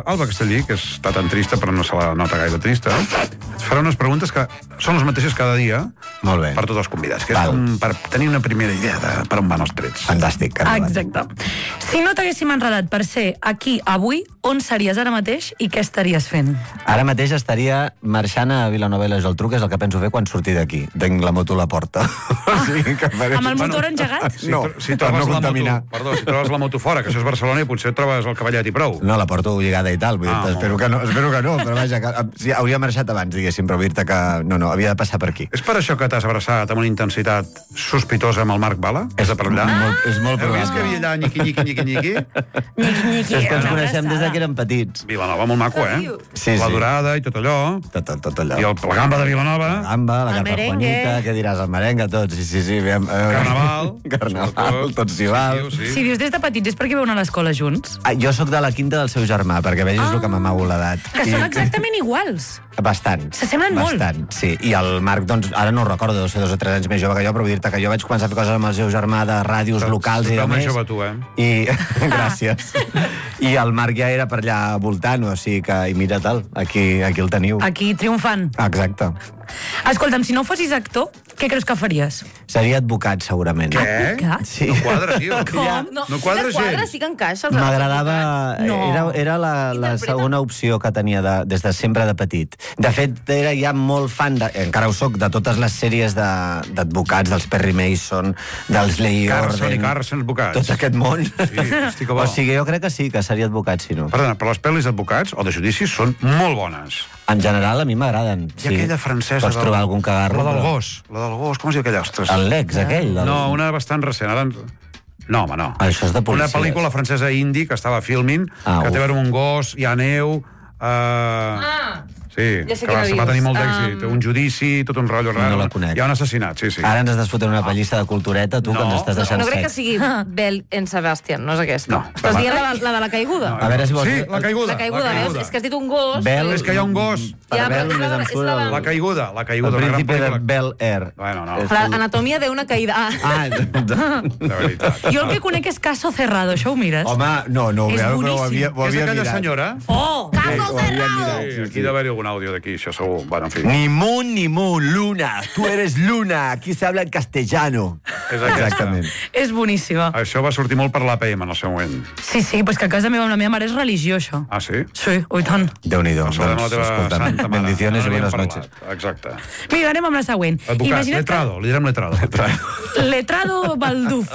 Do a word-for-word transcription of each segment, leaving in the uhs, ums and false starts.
Alba Castellí, que està tan trista, però no se la nota gaire trista, et farà unes preguntes que són les mateixes cada dia. Molt bé. Per tots els convidats, que és com per tenir una primera idea de per on van els trets. Fantàstic. Exacte. Si no t'haguéssim enredat per ser aquí avui, on series ara mateix i què estaries fent? Ara mateix estaria marxant a Vilanova i la Geltrú, que és el que penso fer quan surti d'aquí. Tinc la moto a la porta. Ah, sí, amb el motor engegat? Si, no, si trobes no la moto, perdó, si trobes la moto fora, que això és Barcelona, i potser trobes el cavallet i prou. No, la porto lligada i tal. Vull Ah, dir, espero, que no, espero que no, però vaja, que, sí, hauria marxat abans, diguéssim, però dir-te que no, no, havia de passar per aquí. És per això que t'has abraçat amb una intensitat sospitosa amb el Marc Bala? És de per allà? Molt, és molt Heu vist que probable. havia allà nyiqui, nyiqui, nyiqui, nyiqui? Nyiqui, nyiqui. És que ens coneixem des que érem petits. Vilanova, molt maco, eh? Sí, La sí. Dorada i tot allò. Tot, tot, tot allò. I el, la gamba de Vilanova. La gamba, la El carpa merengue. Juanita, què diràs, el merengue, tot, sí, sí, sí. Veiem, eh, Carnaval. Carnaval, tot s'hi val. Sí, sí. Si dius des de petits és perquè veu anar a l'escola junts? Ah, jo sóc de la quinta del seu germà, perquè vegis Ah. el que m'amago l'edat. Que són exactament iguals. Bastant. S'assemblen molt. Bastant, sí. I el Marc, doncs, ara no ho recordo, deu ser dos o tres anys més jove que jo, però vull dir-te que jo vaig començar a fer coses amb el seu germà de ràdios locals i de Total més més. jove tu, eh? I... Gràcies. I el Marc ja era per allà voltant, o sigui que... I mira tal, aquí, aquí el teniu. Aquí triomfant. Exacte. Escolta'm, si no fossis actor, què creus que faries? Seria advocat, segurament. Què? Advocat? Sí. No quadra, tio. Com? No, no quadra si quadra, gens. sí que encaixa. Els M'agradava... No. Era, era la, la Interpreta. segona opció que tenia de, des de sempre de petit. De fet, era ja molt fan, de, encara ho soc, de totes les sèries de- d'advocats, dels Perry Mason, dels Lee Carson Orden... i Carson, advocats. Tot aquest món. Sí, hosti, que bo. O sigui, jo crec que sí, que seria advocat, si no. Perdona, però les pel·lis d'advocats o de judicis són molt bones. En general, a mi m'agraden. I aquella francesa... Pots trobar algun cagarro. La del però- gos. La del gos, com es diu aquella, ostres? El Lex, aquell. Del... No, una bastant recent. Ara... No, home, no. Això és de policies. Una pel·lícula francesa indie que estava filming, Ah, que té uf. a veure amb un gos, hi ha neu... Uh... Ah! Sí, Ja sé que va, quina va tenir dius. molt d'èxit. Um, Un judici, tot un rotllo raro. No la conec. Hi ha un assassinat, sí, sí. Ara ens has de fotre una pallissa de cultureta, tu, No. que ens estàs No, deixant no crec que sec. sigui Bell en Sebastian, no és aquesta. No. Estàs dient la, de- la de la caiguda? A veure si vols... Sí, la caiguda. La caiguda, veus? És que has dit un gos... Bell- És que hi ha un gos. Per Ja, Bell, però és només la- em és surt la- el... La caiguda, la caiguda. El una gran príncipe de pel·lícula. Bel Air. Bueno, no. És- L'anatomia d'una caïda. Ah. Ah, De veritat. Jo el que conec és Caso Cerrado, això ho mires? home, no, no ho És veu, però ho boníssim. havia, ho És havia aquella mirat. senyora? Oh! Sí, ho havia mirat, Sí, sí, aquí sí. deu haver-hi algun àudio d'aquí, això segur. Bueno, en fi. Ni Moon ni Moon, Luna. Tú eres Luna. Aquí se habla en castellano. És aquesta. Exactament. És boníssima. Això va sortir molt per l'A P M en el seu moment. Sí, sí, però és que a casa meva amb la meva mare és religió, això. Ah, sí? Sí, oi tant. Déu-n'hi-do. Saludem a la teva escolta'm, santa mare. bendiciones Ara y n'havíem buenas parlat. noches. Exacte. Mira, anem amb la següent. Advocat, Imagina't letrado, li direm letrado. que... Letrado Balduf.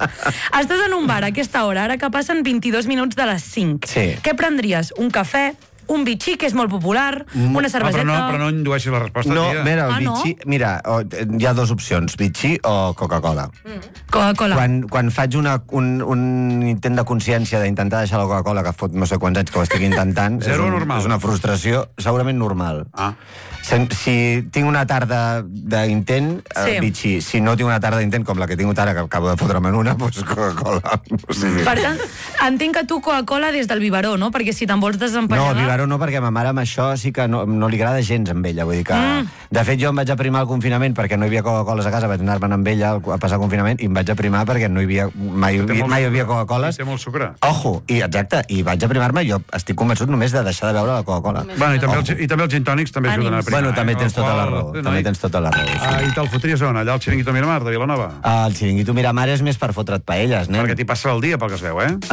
Estàs en un bar a aquesta hora, ara que passen vint-i-dos minuts de les cinc. Sí. Què prendries? Un cafè? Un bitxí, que és molt popular? Una Ah, cerveseta? però no, però no indueixis la resposta, No, tia. mira, el Ah, no? bitxí... Mira, o- hi ha dues opcions, bitxí o Coca-Cola. Coca-Cola. Quan, quan faig una, un, un intent de consciència d'intentar deixar la Coca-Cola, que fot no sé quants anys que ho estic intentant, Zero és, un, normal. és una frustració segurament normal. Ah. Si, si tinc una tarda d'intent, Sí. sí. bitxí. Si no tinc una tarda d'intent, com la que he tingut ara, que acabo de fotre'm en una, doncs Coca-Cola. O sigui... Per tant, entenc que tu Coca-Cola des del biberó, no? Perquè si te'n vols No, desempallegar... Vivaró no, perquè ma mare amb això sí que no, no li agrada gens amb ella. Vull dir que... Mm. De fet, jo em vaig aprimar al confinament perquè no hi havia Coca-Coles a casa, vaig anar-me'n amb ella a passar confinament i em vaig aprimar perquè no hi havia... Mai, Té molt mai hi havia sucre. Coca-Coles. Té molt sucre. Ojo, i exacte, i vaig aprimar-me, jo estic convençut només de deixar de beure la Coca-Cola. Bueno, i també, els, i també els gin tònics també ajuden a Ànims. primar. Bueno, també eh? tens tota la Qual- raó, no, també i- tens tota la raó. Ah, Sí. i te'l fotries on? Allà al Xiringuito Miramar, de Vilanova? Ah, el xiringuito Miramar és més per fotre't paelles, nen. Perquè t'hi passa el dia, pel que es veu, eh?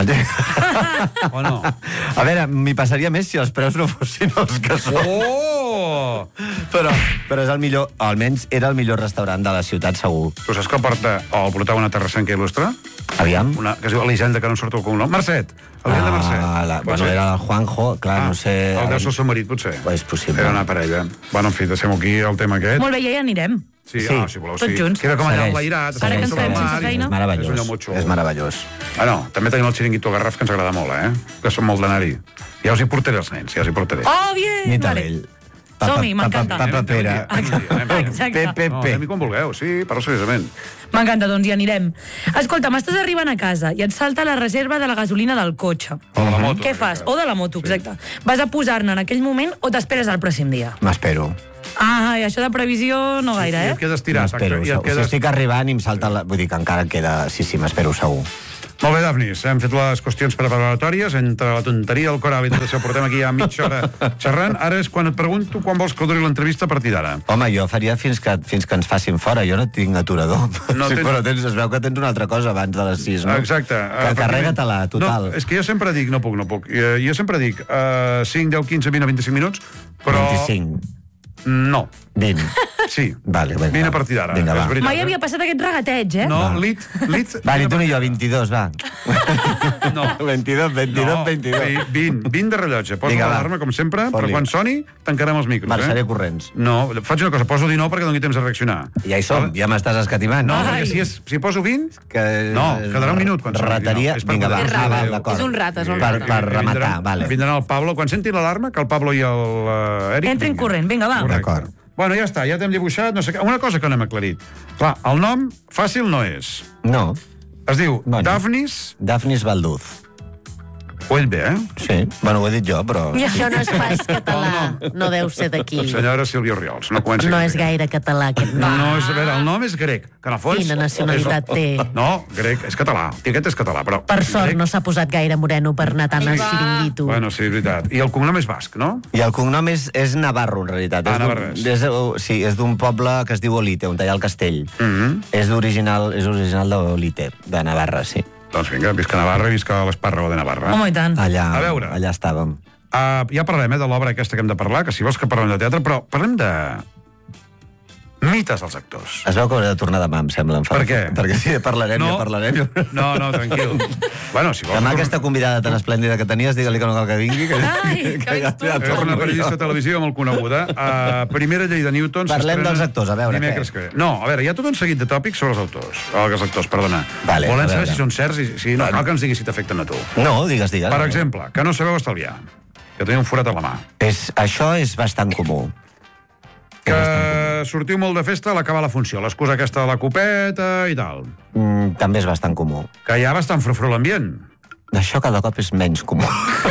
O no? A veure, m'hi passaria més si els preus no fossin els que són. Oh! Però, però és el millor, almenys era el millor restaurant de la ciutat, segur. Tu saps que porta, o portava una terrassenca il·lustre? Aviam. Una, que es diu Elisenda, que no em surt el cognom. Mercet! Elisenda Mercet. Ah, la, Pot bueno, ser? era el Juanjo, clar, Ah, no sé... El ara- deu ser el seu marit, potser. És possible. Era una parella. Bueno, en fi, deixem aquí el tema aquest. Molt bé, ja hi anirem. Sí, Sí. ah, si voleu, Tots sí. junts. Queda com allà Segueix. enlairat. Ara que ens sobre el quedem sense mar i- feina. És meravellós. És un lloc molt xulo. És meravellós. Ah, no, també tenim el xiringuito Garraf, que ens agrada molt, eh? Que som molt d'anar-hi. Ja us hi portaré els nens, ja us hi portaré. Oh, bien! Ni Vale. tabell. Som-hi, m'encanta. Papa Pere. Exacte. Pe, pe, No, pe. anem-hi quan vulgueu, sí, però seriosament. M'encanta, doncs hi anirem. Escolta, m'estàs arribant a casa i et salta la reserva de la gasolina del cotxe. O de la moto. Què fas? O de la moto, exacte. Vas a posar-ne en aquell moment o t'esperes al pròxim dia? M'espero. Ah, i això de previsió no gaire, I eh? et quedes tirat. M'espero. I et Si quedes... estic arribant i em salta... La... Vull dir que encara queda... Sí, sí, m'espero segur. Molt bé, Dafnis, hem fet les qüestions preparatòries entre la tonteria i el coral i tot això, portem aquí ja mitja hora xerrant. Ara és quan et pregunto quan vols que duri l'entrevista a partir d'ara. Home, jo faria fins que, fins que ens facin fora. Jo no tinc aturador. No sí, tens... Però tens, es veu que tens una altra cosa abans de les sis, no? Exacte. Que carrega-te-la, total. No, és que jo sempre dic, no puc, no puc. Jo, jo sempre dic uh, cinc, deu, quinze, vint o vint-i-cinc minuts, però... vint-i-cinc. No. vint. Sí. Vale, vinga. vint a partir d'ara. Vinga, va. Mai havia passat aquest regateig, eh? No, lit... lit Va, ni tu ni jo, vint-i-dos, va. No. vint-i-dos, vint-i-dos, No, vint-i-dos. vint, vint de rellotge. Poso Vinga, va. l'alarma, com sempre, Fot-li. però quan soni, tancarem els micros. Marxaré eh? corrents. No, faig una cosa, poso dinou perquè doni temps a reaccionar. Ja hi som, ja m'estàs escatimant. No, Ai. perquè si, és, si poso vint... Que... No, quedarà un minut quan soni. Rateria, No, és per vinga, va. poder- Ah, va, És d'acord. és un rat, és un Per, rat. per I rematar, vindran- vale. Vindran el Pablo. Quan senti l'alarma, que el Pablo i el uh, Eric... Entrin vinguin. corrent, vinga, va. Correcte. D'acord. Bueno, ja està, ja t'hem dibuixat, no sé què. Una cosa que no hem aclarit. Clar, el nom fàcil no és. No, Es diu Bueno. Dafnis... Dafnis Balduz. Ho ell bé, eh? Sí, bueno, ho he dit jo, però... Això no és pas català, no deu ser d'aquí. Senyora Sílvia Oriols, no comenci. No és gaire català, aquest No, nom. no, és, a veure, el nom és grec, que en el fons... Quina nacionalitat és... té? No, grec, és català. Aquest és català, però... Per sort grec... no s'ha posat gaire moreno per anar tant al xiringuito. Bueno, sí, és veritat. I el cognom és basc, no? I el cognom és, és Navarro, en realitat. Ah, És d'un- navarrès. És, uh, sí, és d'un poble que es diu Olite, on hi ha el castell. Mhm. És original, és original d'Olite, de Navarra, sí. Doncs vinga, visca Navarra i visca l'Espàrrego de Navarra. Home, i tant. Allà, A veure. allà estàvem. Uh, ja parlarem eh, de l'obra aquesta que hem de parlar, que si vols que parlem de teatre, però parlem de mites dels actors. Es veu que hauré de tornar demà, em sembla. Em fa- Per què? Perquè si parlarem, No. ja parlarem. No, no, tranquil. Bueno, si vols... Demà aquesta convidada tan esplèndida que tenies, digue-li que no cal que vingui. Que, Ai, que ja, ja És una periodista de televisió molt coneguda. Uh, primera llei de Newton... Parlem s'estrena dels actors, a veure, dimecres què? que ve. No, a veure, hi ha tot un seguit de tòpics sobre els autors. Oh, els actors, perdona. Vale, Volem a saber veure. si són certs i si no, no que ens diguis si t'afecten a tu. No, digues, digues. Per exemple, que no sabeu estalviar. Que teniu un forat a la mà. És, això és bastant comú. Que sortiu molt de festa a l'acabar la funció. L'excusa aquesta de la copeta i tal. Mm, també és bastant comú. Que hi ha bastant frufru l'ambient. Això cada cop és menys comú.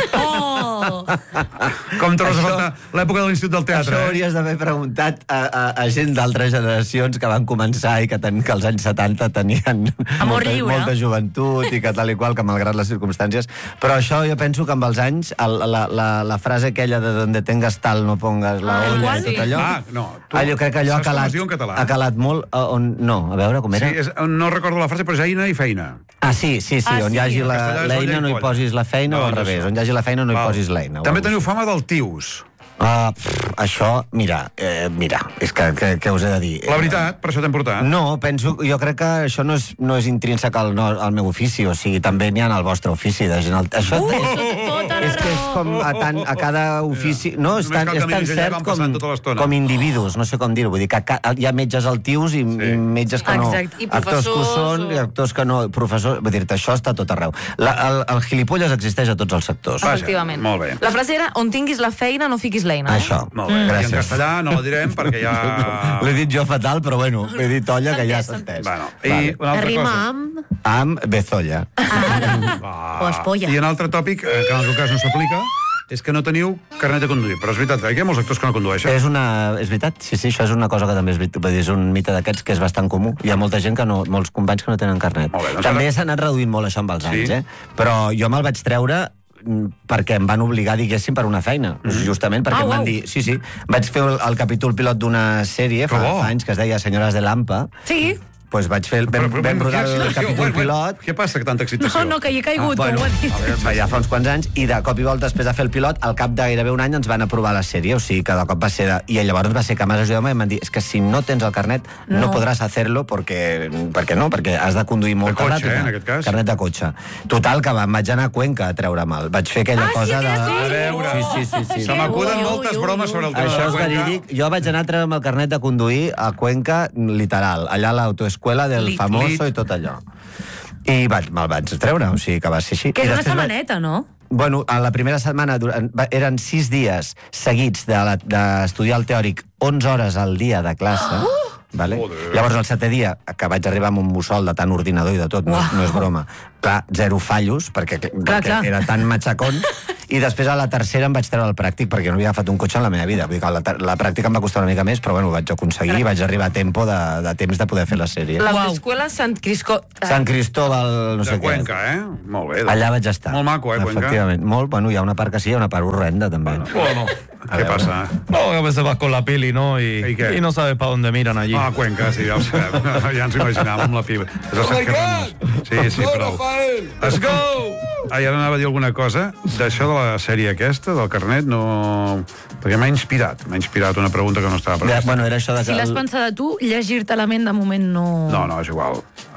Oh! Com trobes a Això- faltar l'època de l'Institut del Teatre, Això eh? hauries d'haver preguntat a, a, a gent d'altres generacions que van començar i que, ten, que als anys setanta tenien Amor molta, lliure. molta joventut i que tal i qual, que malgrat les circumstàncies. Però això jo penso que amb els anys, el, la, la, la frase aquella de donde tengas tal no pongas la Ah, olla qual? i tot allò... Ah, no, tu Ah, jo crec que allò ha saps com calat, es diu en català? ha calat molt... a On, no, a veure com Sí, era. és, no recordo la frase, però és eina i feina. Ah, sí, sí, sí, Ah, on sí. hi hagi En la- castellà és l'eina olla i no hi polla. posis la feina o al Doncs revés, això. on hi hagi la feina no hi Val. posis l'eina. o També alguna teniu fama del tius. Uh, pff, això, mira, eh, mira, és que, que, que us he de dir. La veritat, per això t'hem portat. No, penso, jo crec que això no és, no és intrínsec al, no, al meu ofici, o sigui, també n'hi ha al vostre ofici. De gent, això Uh, és, tota la és que és raó. com a, tant, a cada ofici... No, és Només tan, cal és que tan miris allà cert com com, passant tota l'estona. com individus, no sé com dir-ho. Vull dir que ca, hi ha metges altius i, Sí. i metges que no. Exacte. I Actors que ho professors són o- i actors que no. Professors, vull dir-te, això està a tot arreu. La, el, el gilipolles existeix a tots els sectors. Vaja, Efectivament. molt bé. La frase era, on tinguis la feina, no fiquis l'eina. eh? Això, Molt bé. I en gràcies. castellà no la direm perquè ja... L'he dit jo fatal, però bueno, he dit olla que ja s'ha entès. Bueno, i Vale. una altra Rima cosa. amb... Amb bezolla. O espolla. I un altre tòpic, eh, que en el teu cas no s'aplica, és que no teniu carnet de conduir. Però és veritat, eh, que hi ha molts actors que no condueixen. És una... És veritat? Sí, sí, això és una cosa que també és, veri- vull dir, és un mite d'aquests que és bastant comú. Hi ha molta gent que no... molts companys que no tenen carnet. Molt bé, doncs també ara- s'ha anat reduint molt això amb els Sí. anys, eh? Però jo me'l vaig treure mm, perquè em van obligar, diguéssim, per una feina. Mm-hmm. Justament perquè Ah, em van uau. dir... Sí, sí. Vaig fer el, el capítol pilot d'una sèrie fa, Que bo. fa anys que es deia Senyores de Lampa. Sí? Doncs vaig fer... Vam, vam rodar el excitació. capítol Bueno, bueno, pilot. Què passa, que tanta excitació? No, no, que hi he caigut, Ah, com ho ha dit. a veure, fa ja fa uns quants anys, i de cop i volta, després de fer el pilot, al cap de gairebé un any ens van aprovar la sèrie, o sigui que de cop va ser... De... I llavors va ser que m'has ajudat i em van dir, és que si no tens el carnet no, No. no podràs hacerlo perquè, perquè no, perquè has de conduir molt De cotxe, ràpid. eh, en aquest cas. Carnet de cotxe. Total, que em vaig anar a Cuenca a treure'm-el. Vaig fer aquella Ah, sí, cosa de... aquella sí? A veure, Sí, sí, sí, sí. se m'acuden Ui, ui, moltes ui, bromes ui. sobre el tema Això de és Cuenca. verídic. Jo vaig anar a treure'm el carnet de conduir a Cuenca, literal, allà a l'autoescuela del Lit. famoso Lit. i tot allò. I vaig, me'l vaig treure, o sigui que va ser així. Que I és una després vaig- setmaneta, no? Bueno, a la primera setmana durant, va- eren sis dies seguits de la- d'estudiar de, el teòric, onze hores al dia de classe. Oh! Vale? Joder. Llavors, el setè dia, que vaig arribar amb un mussol de tant ordinador i de tot, no, Uau. no és broma, clar, zero fallos, perquè, perquè clar. era tan matxacón, I després a la tercera em vaig treure el pràctic, perquè no havia agafat un cotxe en la meva vida. Vull dir que la, la pràctica em va costar una mica més, però bueno, ho vaig aconseguir i vaig arribar a tempo de, de temps de poder fer la sèrie. L'autoescuela Sant Crisco... Sant Cristóbal, no sé de què. Cuenca, eh? Molt bé. Allà vaig estar. Molt maco, eh, Cuenca? Efectivament. Molt, bueno, hi ha una part que sí, hi ha una part horrenda, també. Bueno, ¿Qué pasa? no, a veces vas con la pili, ¿no? Y, ¿Y qué? y no sabes para dónde miran allí. Ah, Cuenca, sí, ja ho sabem. Ja ens imaginàvem amb la fibra. És el Sant Carles. Sí, sí, prou. Let's go! Ah, i ara anava a dir alguna cosa d'això de la sèrie aquesta, del carnet, no... Perquè m'ha inspirat, m'ha inspirat una pregunta que no estava Ja, prevista. bueno, era això de que... Si l'has el- pensada tu, llegir-te la ment de moment no... No, no, és igual.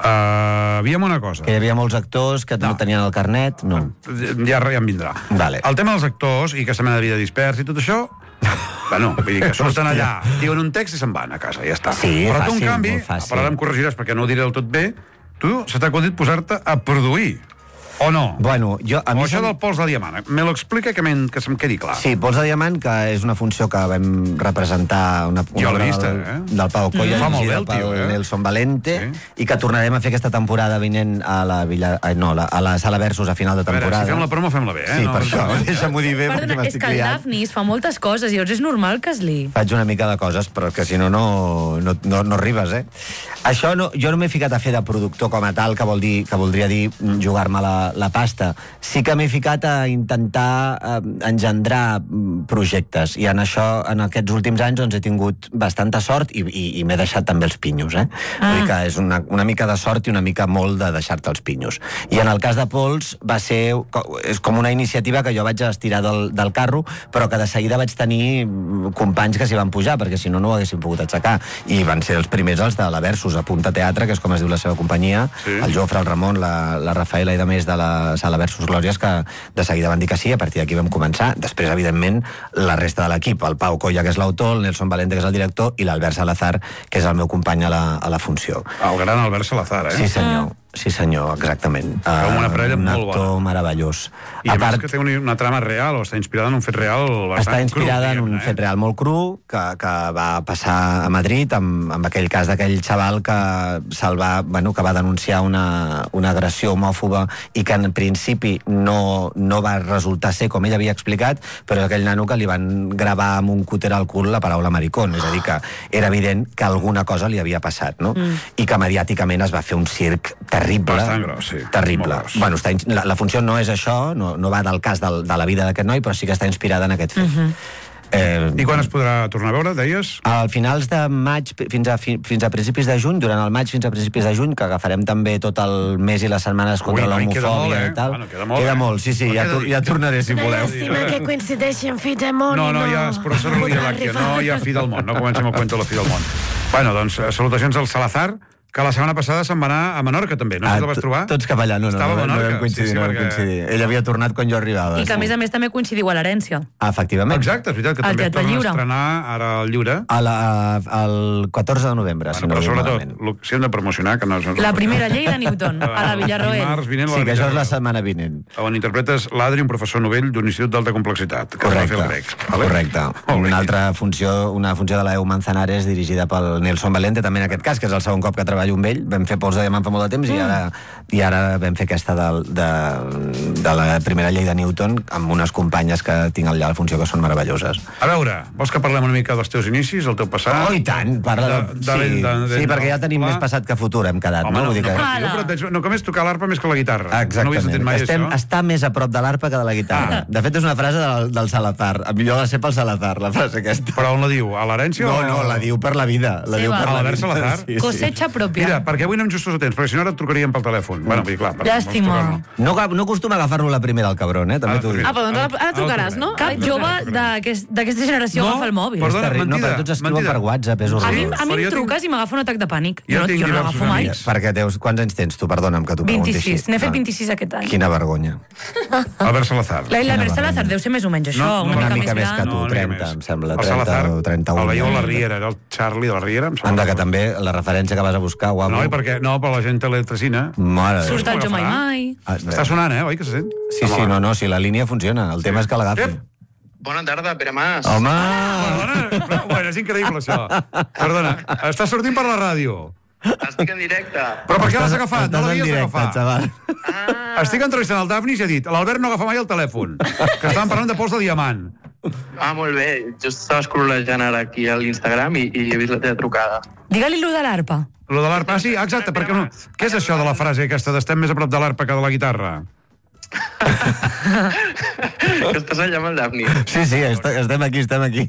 Uh, aviam una cosa. Que hi havia molts actors que no, No. tenien el carnet, no. Ja, ja em vindrà. Vale. El tema dels actors i aquesta mena de vida dispers i tot això, bueno, vull dir que surten allà, diuen un text i se'n van a casa, ja està. Sí, Però tu, fàcil, en canvi, molt fàcil. però ara em corregiràs perquè no ho diré del tot bé, tu se t'ha acudit posar-te a produir, o no? Bueno, jo... A O mi això se'm- del pols de diamant, me lo explica que, men, que se'm quedi clar. Sí, Pols de Diamant, que és una funció que vam representar una, una Jo l'he obra vista, del, eh? del Pau Colla, Mm. Fa molt bé dirigida el tio, pel eh? Nelson Valente, Sí. i que tornarem a fer aquesta temporada vinent a la, Villa, ai, no, la, a la Sala Versus a final de A veure, temporada. si fem la promo, fem-la bé, eh? Sí, no, per això, no, deixa'm-ho dir bé, perquè Perdona, és m'estic que el liant. Daphnis fa moltes coses, llavors és normal que es li... Faig una mica de coses, però que si no, no, no, no, no arribes, eh? Això no, jo no m'he ficat a fer de productor com a tal, que, vol dir, que voldria dir jugar-me la, la pasta. Sí que m'he ficat a intentar eh, engendrar mm, projectes, i en això, en aquests últims anys, doncs, he tingut bastanta sort i, i, i m'he deixat també els pinyos, eh? Ah. Vull dir que és una, una mica de sort i una mica molt de deixar-te els pinyos. I en el cas de Pols va ser... és com una iniciativa que jo vaig estirar del, del carro, però que de seguida vaig tenir mm, companys que s'hi van pujar, perquè si no, no ho haguessin pogut aixecar. I van ser els primers els de la Versus, a Punta Teatre, que és com es diu la seva companyia, Sí. el Jofre, el Ramon, la, la Rafaela i de més de la Sala Versus Glòries, que de seguida van dir que sí, a partir d'aquí vam començar. Després, evidentment, la resta de l'equip, el Pau Colla, que és l'autor, el Nelson Valente, que és el director, i l'Albert Salazar, que és el meu company a la, a la funció. El gran Albert Salazar, eh? Sí, senyor. Sí, senyor, exactament. Com una parella un molt actor bona. meravellós. I a, a més que té una, una trama real, o està inspirada en un fet real bastant Està inspirada cru, en un diguem-ne, fet real molt cru que, que va passar a Madrid amb, amb aquell cas d'aquell xaval que se'l va, bueno, que va denunciar una, una agressió homòfoba i que en principi no, no va resultar ser com ell havia explicat, però és aquell nano que li van gravar amb un cúter al cul la paraula maricón, és a dir, que era evident que alguna cosa li havia passat, no? Mm. I que mediàticament es va fer un circ terrible. Bastant gros, sí. Terrible. Molt gros. Bueno, està, ins- la, la funció no és això, no, no va del cas del, de la vida d'aquest noi, però sí que està inspirada en aquest fet. Mm -hmm. eh, I quan es podrà tornar a veure, deies? a finals de maig fins a, fi, fins a principis de juny, durant el maig fins a principis de juny, que agafarem també tot el mes i les setmanes contra Ui, noi, queda molt, l'homofòbia eh? i tal. Bueno, queda molt, queda eh? molt, sí, sí, Però ja, queda tor dit. ja tornaré, si voleu. Llàstima que coincideixi en fi de món No, i no, no... ja és professor de Làctia, no hi ha fi del món, no comencem el cuento de la fi del món. Bueno, doncs, eh, salutacions al Salazar, que la setmana passada se'n va anar a Menorca, també. No sé si el vas trobar? Ah, Tots cap allà, no, no, Estava a no, no, Menorca. vam coincidir, Sí, sí, no vam perquè- coincidir. Ell havia tornat quan jo arribava. I que, a sí. més a més, també coincidiu a l'herència. Ah, efectivament. Exacte, és veritat, que Al també es Teatre torna a Lliure. estrenar ara al Lliure. A la, el catorze de novembre, si Bueno, no però ho dic sobretot, malament. lo- si hem de promocionar, que no és... La primera llei de Newton, a la Villarroel. Dimarts vinent a Sí, la que això és la Villarroel, setmana vinent. on interpretes l'Adri, un professor novell d'un institut d'alta complexitat, que va fer el grec. Vale? Correcte. Molt bé. Una altra funció, una funció de l'Eu Manzanares dirigida pel Nelson Valente, també en aquest cas, que és el segon cop que treballo amb ell. Vam fer Pols de Diamant fa molt de temps i ara, i ara vam fer aquesta de, de, de la primera llei de Newton amb unes companyes que tinc allà a la funció que són meravelloses. A veure, vols que parlem una mica dels teus inicis, del teu passat? Oh, i tant! Parla de... De- de- sí, de- de- sí, perquè ja tenim clar. més passat que futur, hem quedat, Home, no? no, Vull dir no, que... no, Ala. però tens, no, com és tocar l'arpa més que la guitarra. No Exactament. havia sentit mai Estem, això. està més a prop de l'arpa que de la guitarra. Ah. De fet, és una frase del, del Salazar. Jo la sé pel Salazar, la frase aquesta. Però on la diu? A l'herència No, o...? no, la diu per la vida. La Seva. diu per A la l'Albert vida. Salazar? Sí, sí. Cosecha pròpia. Mira, perquè avui anem justos a temps, perquè si no ara et trucaríem pel telèfon. Bueno, vull dir, clar, per- Llàstima. vols tocar-lo. No, aga- no acostuma a agafar-lo la primera, el cabron, eh? També Ara t'ho dic. trucaré. Ah, però doncs ara, ara trucaràs, Ara no? trucaré. Cap jove d'aquest- d'aquesta generació No, agafa el mòbil. perdona, És terrible. No, mentida, però tots escriuen mentida. per WhatsApp, és A mi, horrible. a mi Però em jo tinc- truques i m'agafa un atac de pànic. Jo no, tinc jo no diversos l'agafo mai. amics. Perquè deus... Quants anys tens tu? Perdona'm que t'ho pregunti vint-i-sis. així. N'he fet Ah, vint-i-sis aquest any. Quina vergonya. Albert Salazar. La Hilda Salazar deu ser més o menys això, No, no, una, Una mica, mica més que gran. tu, una mica trenta, més. em sembla, El trenta Salazar, o trenta-u. el veieu a la Riera, era el Charlie de la Riera. Em sembla. Anda, que també la referència que vas a buscar, guapo. No, i perquè, no, però la gent té l'eletrecina. Mare de Déu. Surt el Jo Mai Mai. Ah, Està sonant, eh? Oi que se sent? Sí, sí, no, no, sí, la línia funciona. El tema és que l'agafin. Ep. Bona tarda, Pere Mas. Home! Perdona, però, bueno, és increïble, això. Perdona, està sortint per la ràdio. Estic en directe. Però per què l'has agafat? No Estàs en l'havies directe, d'agafar. xaval. Ah, Estic entrevistant el Dafnis i ha dit l'Albert no agafa mai el telèfon, que estàvem parlant de pols de diamant. ah, molt bé. Just estava escrolejant ara aquí a l'Instagram i, i he vist la teva trucada. Digue-li lo de l'arpa. Lo de l'arpa, ah, sí, exacte, perquè no... Què és això de la frase aquesta d'estem més a prop de l'arpa que de la guitarra? Que estàs allà amb el Dafni. Sí, sí, est estem aquí, estem aquí.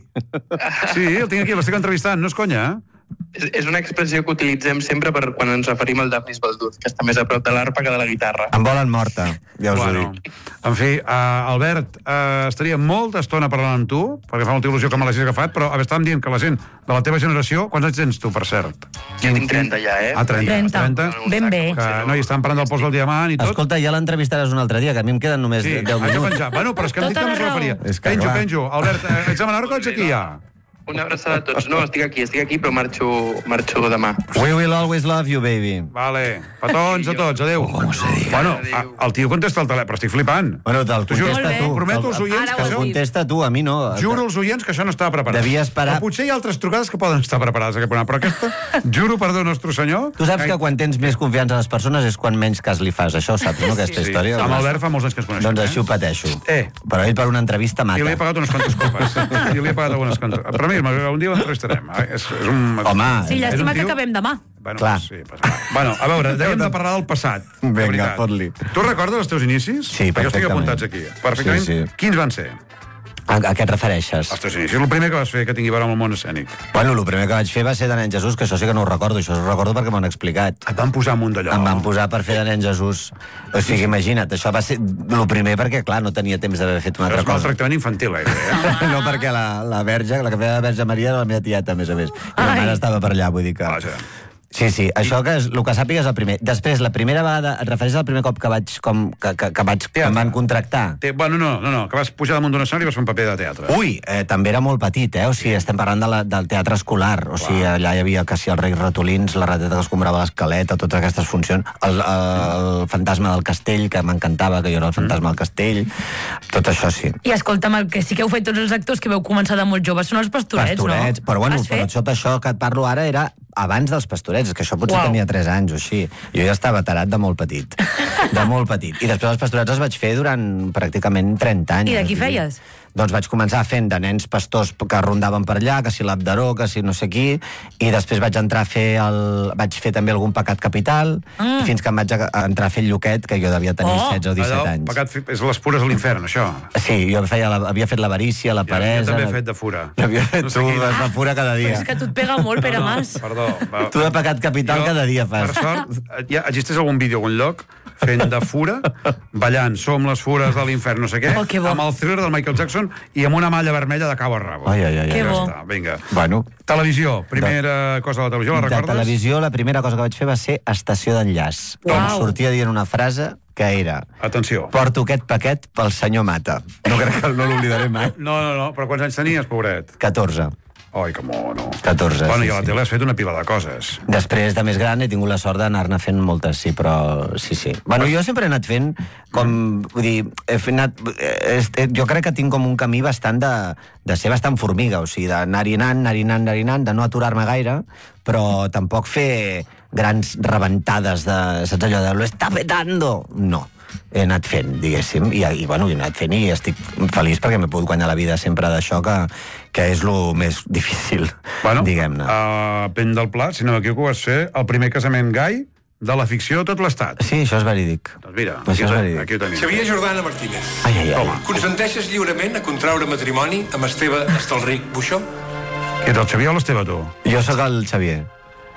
Sí, el tinc aquí, l'estic entrevistant, no és conya, eh? És, és una expressió que utilitzem sempre per quan ens referim al Dafnis Balduz, que està més a prop de l'arpa que de la guitarra. Em volen morta, ja us Bueno, ho dic. en fi, uh, Albert, uh, estaria molta estona parlant amb tu, perquè fa molta il·lusió que me l'hagis agafat, però a veure, estàvem dient que la gent de la teva generació... Quants anys tens tu, per cert? Jo tinc trenta ja, eh? Ah, trenta. trenta. Ben bé. Que, no, i estan parlant del pols del diamant i tot. Escolta, ja l'entrevistaràs un altre dia, que a mi em queden només Sí, deu haig de minuts. penjar. Bueno, però és que em dic Tota que no la se la raó. faria. És que, Penjo, clar. penjo. Albert, eh, ets a Menorca o ets aquí ja? Una abraçada a tots. No, estic aquí, estic aquí, però marxo, marxo demà. We will always love you, baby. Vale. Petons a tots, adéu. Com se diga. Bueno, a, el tio contesta el telèfon, però estic flipant. Bueno, te'l T'ho juro, contesta Molt bé. tu. prometo als Te'l- oients Ara que ho Te'l has això... dit. contesta tu, a mi no. Juro als oients que això no estava preparat. Devia esperar- O potser hi ha altres trucades que poden estar preparades, aquest programa, però aquesta, juro per Déu nostre senyor... Tu saps que quan tens més confiança a les persones és quan menys cas li fas. Això ho saps, no, aquesta Sí, història? amb Albert fa molts anys que ens coneixem. Doncs així ho eh? pateixo. Eh. Però ell per una entrevista I li he mata. pagat unes quantes copes. I li he pagat algunes quantes... Però mira, un dia l'entrevistarem. eh? És, és un... Home, Sí, és un llàstima que tio- acabem demà. Bueno, Clar. Sí, pues, va. bueno, a veure, dèiem de parlar del passat. de Vinga, veritat. fot-li. Tu recordes els teus inicis? Sí, Perquè jo estic perfectament. apuntats aquí. Perfectament. Sí, sí. Quins van ser? A, a què et refereixes? Els teus inicis. El primer que vas fer que tingui a veure amb el món escènic. Bueno, el primer que vaig fer va ser de nen Jesús, que això sí que no ho recordo, això ho recordo perquè m'ho han explicat. Et van posar amunt d'allò. Em van posar per fer de nen Jesús. O sigui, imagina't, això va ser el primer perquè, clar, no tenia temps d'haver fet una Però altra és mal cosa. tractament infantil, eh? eh? No, perquè la, la verge, la que feia la verge Maria era la meva tieta, a més a més. I la Ai. mare estava per allà, vull dir que... Vaja. Sí, sí, això que és, el que sàpiga és el primer. Després, la primera vegada, et refereixes al primer cop que vaig, com, que, que, que vaig, que em van contractar? Té, bueno, no, no, no, que vas pujar damunt d'un escenari i vas fer un paper de teatre. Ui, eh, també era molt petit, eh? O sigui, estem parlant de la, del teatre escolar. O sigui, allà hi havia que si el rei ratolins, la rateta que es comprava l'esqueleta, totes aquestes funcions. El, el fantasma del castell, que m'encantava, que jo era el fantasma del castell. Tot això sí. I escolta'm, el que sí que heu fet tots els actors que veu començar de molt joves són els pastorets, Pastorets, no? però bueno, Has però fet? tot això que et parlo ara era abans dels pastorets, que això potser Uau. tenia tres anys o així. Jo ja estava tarat de molt petit. De molt petit. I després els pastorets els vaig fer durant pràcticament trenta anys. I de qui O sigui, feies? Doncs vaig començar fent de nens pastors que rondaven per allà, que si l'Abderó, que si no sé qui, i després vaig entrar a fer el... vaig fer també algun pecat capital, Mm. fins que em vaig a- a entrar a fer el Lluquet, que jo devia tenir Oh. setze o disset Allò, anys. pecat, és les pures a l'infern, això. Sí, jo feia la, havia fet l'avarícia, la Jo, paresa... jo també he fet de fura. Havia fet No sé tu, quin. de fura cada Però dia. és que tu et pega molt, Pere Mas. Perdó. Va. Tu de pecat capital cada dia fas. Per sort, ja existeix algun vídeo a algun lloc fent de fura, ballant Som les fures de l'infern, no sé què, Oh, que bo. amb el thriller del Michael Jackson i amb una malla vermella de cabo a rabo. Ai, ai, ai, Que Ja bo. està, vinga. Bueno, Televisió, primera cosa de la televisió, la de recordes? televisió, la primera cosa que vaig fer va ser estació d'enllaç. Uau. Em sortia dient una frase que era: Atenció. porto aquest paquet pel senyor Mata. No crec que no l'oblidaré mai. No, no, no, però quants anys tenies, pobret? catorze. Ai, que mono. catorze, Bueno, sí, i a la sí. tele has fet una pila de coses. Després, de més gran, he tingut la sort d'anar-ne fent moltes, sí, però sí, sí. Bueno, jo sempre he anat fent com... Vull dir, he fet anat, eh, eh, jo crec que tinc com un camí bastant de, de ser bastant formiga, o sigui, d'anar-hi anant, anar-hi anant, anar-hi anant, de no aturar-me gaire, però tampoc fer grans rebentades de... Saps allò de lo está petando? No. He anat fent, diguéssim, i, i bueno, he anat fent i estic feliç perquè m'he pogut guanyar la vida sempre d'això, que, que és el més difícil, Bueno, diguem-ne. a Pent del Pla, si no m'equivoco, vas fer el primer casament gai de la ficció de tot l'estat. Sí, això és verídic. Doncs mira, Això aquí, és ho, verídic. aquí ho tenim. Xavier Jordana Martínez. Ai, ai, ai. Toma. Consenteixes lliurement a contraure matrimoni amb Esteve Estalric Buixó? Què ets, el Xavier o l'Esteve, tu? Jo sóc el Xavier.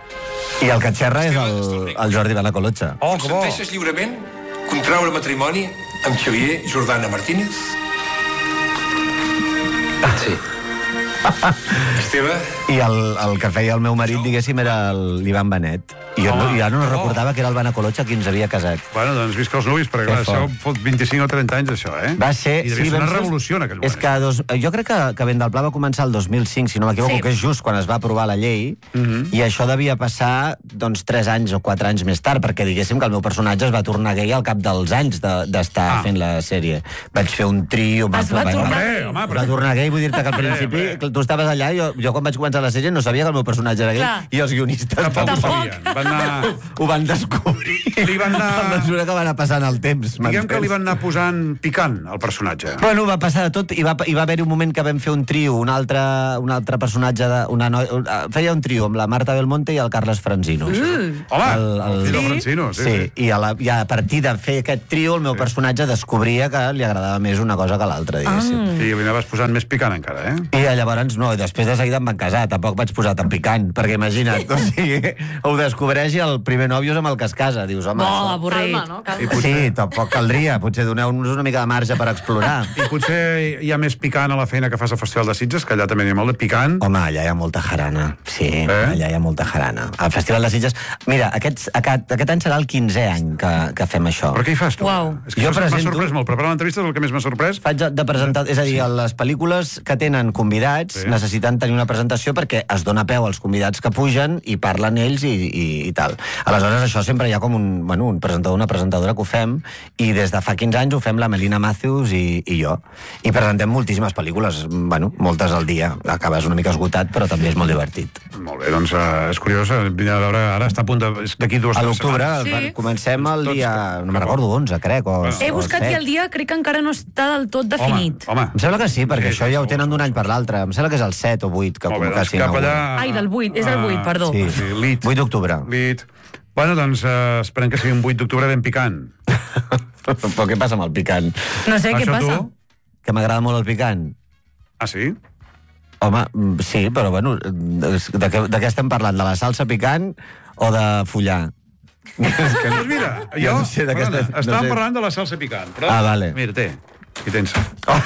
I el que xerra és el, el Jordi Balacolotxa. Oh, que bo! Consenteixes lliurement contraure matrimoni amb Xavier Jordana Martínez? Sí. Esteve, I el, el que feia el meu marit, diguéssim, era l'Ivan Benet. I jo, no, Home, jo no oh. recordava que era el Balacolotxa qui ens havia casat. Bueno, doncs visca els nuvis, perquè Que clar, això fort. fot vint-i-cinc o trenta anys, això, eh? Va ser... I devia ser vam una ser- revolució en aquell És moment. que dos, jo crec que, que Vent del Pla va començar el dos mil cinc, si no m'equivoco, Sí. que és just quan es va aprovar la llei, Mhm. i això devia passar, doncs, tres anys o quatre anys més tard, perquè diguéssim que el meu personatge es va tornar gay al cap dels anys d'estar de, Ah. fent la sèrie. Vaig fer un trio... Es va tornar Home, gay. home, Va però... tornar gay, vull dir-te que al Bé, principi bé. tu estaves allà i jo, jo quan vaig començar la sèrie no sabia que el meu personatge era gay Clar. i els guionistes Tampoc ho Tampoc. sabien. Van anar... Ho van descobrir. Li van anar... A mesura que va anar passant el temps. Diguem que li van anar posant picant al personatge. Bueno, va passar de tot. I va, i va haver-hi un moment que vam fer un trio, un altre, un altre personatge, de, una noi, feia un trio amb la Marta Belmonte i el Carles Francino. Mm. Home, el, el, el fill del Francino. Sí, sí, sí. I, a la, i a partir de fer aquest trio, el meu sí. personatge descobria que li agradava més una cosa que l'altra, diguéssim. Ah. I li anaves posant més picant encara, eh? I llavors, no, després de seguida em van casar, tampoc vaig posar tan picant, perquè imagina't, o sigui, ho descobreix i el primer nòvio és amb el que es casa, dius, home... No, això... avorrit. Calma, no? Calma. Potser... Sí, tampoc caldria, potser doneu-nos una mica de marge per explorar. I potser hi ha més picant a la feina que fas al Festival de Sitges, que allà també hi ha molt de picant. Home, allà hi ha molta jarana, sí, eh? allà hi ha molta jarana. Al Festival de Sitges... Mira, aquest, aquest, aquest any serà el quinzè any que, que fem això. Per què hi fas, tu? Uau. És que jo presento... m'ha sorprès molt. Preparar l'entrevista és el que més m'ha sorprès. Faig de presentar... És a dir, les pel·lícules que tenen convidats sí. necessiten tenir una presentació perquè es dona peu als convidats que pugen i parlen ells i, i, i tal. Aleshores, això sempre hi ha com un, bueno, un presentador, una presentadora que ho fem, i des de fa quinze anys ho fem la Melina Matthews i, i jo. I presentem moltíssimes pel·lícules, bueno, moltes al dia. Acabes una mica esgotat, però també és molt divertit. Molt bé, doncs uh, és curiós. A veure, ara està a punt de... d'aquí dues a l'octubre, sí. comencem el dia... No me'n recordo, onze, crec. O, bueno. He buscat i el dia crec que encara no està del tot definit. Home, home. Em sembla que sí, perquè sí, això ja ho segur, tenen d'un any per l'altre. Em sembla que és el set o vuit que, bé, que doncs sí. Cap allà... Ai, del vuit, és el vuit, perdó. Sí, sí lit. vuit d'octubre. Lit. Bueno, doncs uh, esperem que sigui un vuit d'octubre ben picant. Però què passa amb el picant? No sé, Això què passa? tu? Que m'agrada molt el picant. Ah, sí? Home, sí, però bueno, de, de, què, de què estem parlant? De la salsa picant o de follar? Doncs mira, jo... no sé, Perdona, no estàvem sé. parlant de la salsa picant, però... Ah, vale. Mira, té. Aquí tens. Oh.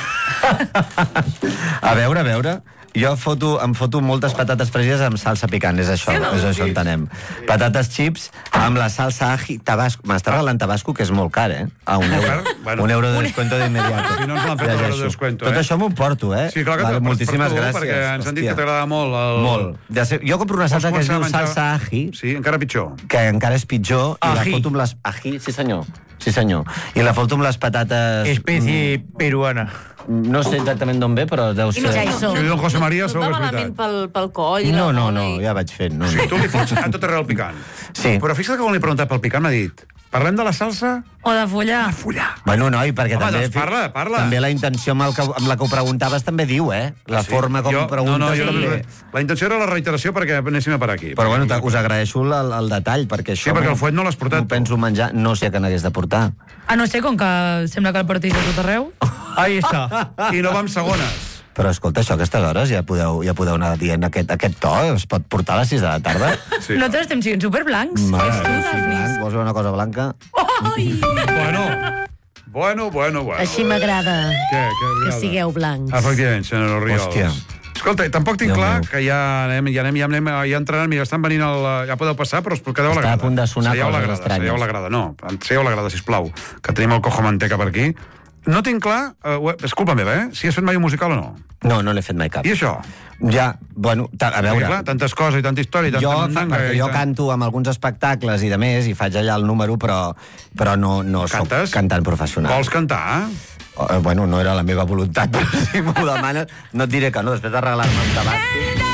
A veure, a veure... Jo foto, em foto moltes patates fregides amb salsa picant, és això, és això entenem. Patates chips amb la salsa aji tabasco. M'està regalant tabasco, que és molt car, eh? A un euro. Bueno. Un euro de descuento de inmediato. Si no ens l'han fet l'euro de descuento, eh? Tot això m'ho porto, eh? Sí, clar que vale, per, moltíssimes per tu, gràcies. perquè ens han dit que t'agrada molt el... Molt. De ser... Jo compro una salsa que es diu menjar... salsa aji. Sí, encara pitjor. Que encara és pitjor. I Ají. la foto amb les... Ají, sí senyor. Sí senyor. I la foto amb les patates... Especie peruana. No sé exactament d'on ve, però deu ser... I no ja hi som. Si ho diu el José María, No segur et que va és malament veritat. pel, pel coll i No, la no, bola no, i... ja vaig fent. No, Sí, no. tu li fots a tot arreu el picant. Sí. Però fixa't que quan li he preguntat pel picant m'ha dit parlem de la salsa O de follar. follar. Bueno, noi, perquè Home, també... doncs parla, parla. També la intenció amb, el que, amb la que ho preguntaves també diu, eh? La Sí. forma com jo, ho preguntes no, no, jo, també... La intenció era la reiteració perquè anéssim a per aquí. Però bueno, us agraeixo el, el detall, perquè això... Sí, perquè el fuet no l'has portat. Ho penso menjar, no sé que n'hagués de portar. Ah, no sé, com que sembla que el portis de tot arreu. Ahí està. I no va amb segones. Però escolta, això a aquestes hores ja podeu, ja podeu anar dient aquest, aquest to, es pot portar a les sis de la tarda? Sí. Nosaltres estem sent superblancs. Mare, És tu, sí, Dafnis. blanc. Vols veure una cosa blanca? Ai! Bueno, bueno, bueno, bueno. Així m'agrada Què, què, que Rialda? sigueu blancs. Efectivament, senyora Oriols. Hòstia. Escolta, tampoc tinc Déu clar meu. que ja anem, ja anem, ja anem, ja entraran, mira, estan venint el... Ja podeu passar, però us quedeu a la Està grada. a punt de sonar Seieu a la coses grada, estranyes. seieu a la grada, no, seieu a la grada, sisplau, que tenim el cojo manteca per aquí. No tinc clar, uh, és culpa meva, eh, si has fet mai un musical o no. No, no l'he fet mai cap. I això? Ja, bueno, ta, a Perquè, veure... clar, tantes coses i tanta història i tanta Jo, fa, mandanga perquè i jo tant. canto amb alguns espectacles i de més, i faig allà el número, però, però no, no soc Cantes? cantant professional. Vols cantar? Oh, eh, bueno, no era la meva voluntat, però si m'ho demanes, no et diré que no, després de regalar-me un tabasco.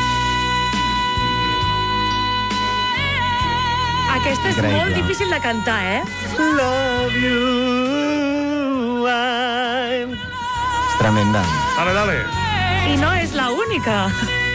Aquesta és Increïble. molt difícil de cantar, eh? Love you, I'm... És tremenda. Dale, dale. I no és la única.